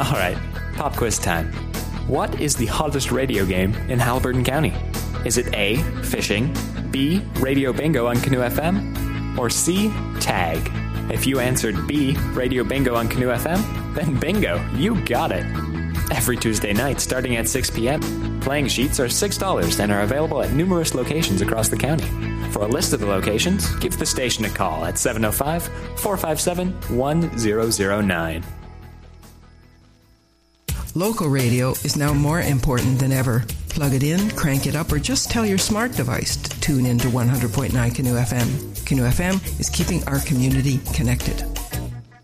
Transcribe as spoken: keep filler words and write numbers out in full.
All right, pop quiz time. What is the hottest radio game in Haliburton County? Is it A, fishing, B, radio bingo on Canoe F M, or C, tag? If you answered B, radio bingo on Canoe F M, then bingo, you got it. Every Tuesday night starting at six p.m., playing sheets are six dollars and are available at numerous locations across the county. For a list of the locations, give the station a call at seven oh five, four five seven, one zero zero nine. Local radio is now more important than ever. Plug it in, crank it up, or just tell your smart device to tune in to one hundred point nine Canoe F M. Canoe F M is keeping our community connected.